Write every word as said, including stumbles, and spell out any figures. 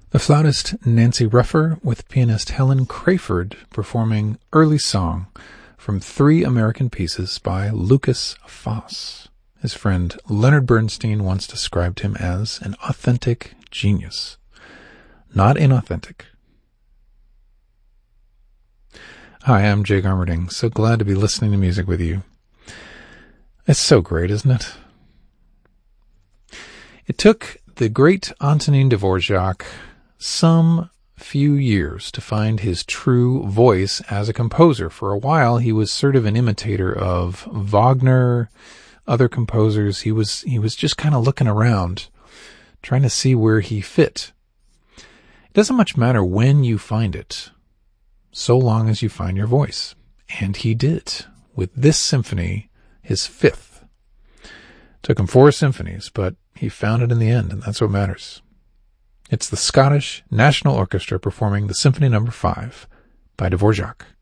The flautist Nancy Ruffer with pianist Helen Crayford performing Early Song from three American pieces by Lukas Foss. His friend Leonard Bernstein once described him as an authentic genius, not inauthentic. Hi, I'm Jake Armerding. So glad to be listening to music with you. It's so great, isn't it? It took the great Antonin Dvorak some few years to find his true voice as a composer. For a while, he was sort of an imitator of Wagner, other composers. He was he was just kind of looking around, trying to see where he fit. It doesn't much matter when you find it, so long as you find your voice. And he did, with this symphony, his fifth. Took him four symphonies, but he found it in the end, and that's what matters. It's the Scottish National Orchestra performing the Symphony Number Five by Dvorak.